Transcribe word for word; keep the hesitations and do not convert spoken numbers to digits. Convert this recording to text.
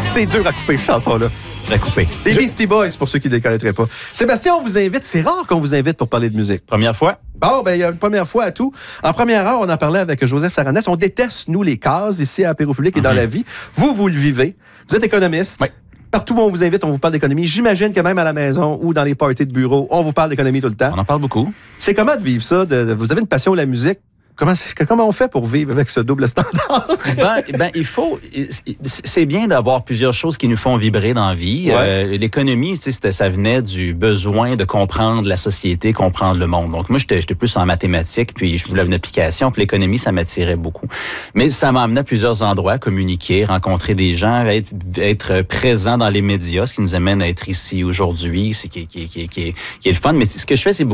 C'est dur à couper, cette chanson-là. À couper. Les Je... Beastie Boys, pour ceux qui ne les connaîtraient pas. Sébastien, on vous invite. C'est rare qu'on vous invite pour parler de musique. Première fois? Bon, ben il y a une première fois à tout. En première heure, on en parlait avec Joseph Saranès. On déteste, nous, les cases ici à Apéro Public et mm-hmm. dans la vie. Vous, vous le vivez. Vous êtes économiste. Oui. Partout où on vous invite, on vous parle d'économie. J'imagine que même à la maison ou dans les parties de bureau, on vous parle d'économie tout le temps. On en parle beaucoup. C'est comment de vivre ça? De, de, vous avez une passion pour la musique. Comment, comment on fait pour vivre avec ce double standard? ben, ben, il faut... C'est bien d'avoir plusieurs choses qui nous font vibrer dans la vie. Ouais. Euh, l'économie, tu sais, ça venait du besoin de comprendre la société, comprendre le monde. Donc, moi, j'étais, j'étais plus en mathématiques, puis je voulais une application, puis l'économie, ça m'attirait beaucoup. Mais ça m'a amené à plusieurs endroits, communiquer, rencontrer des gens, être, être présent dans les médias, ce qui nous amène à être ici aujourd'hui, c'est qui, qui, qui, qui, qui est le fun. Mais ce que je fais, c'est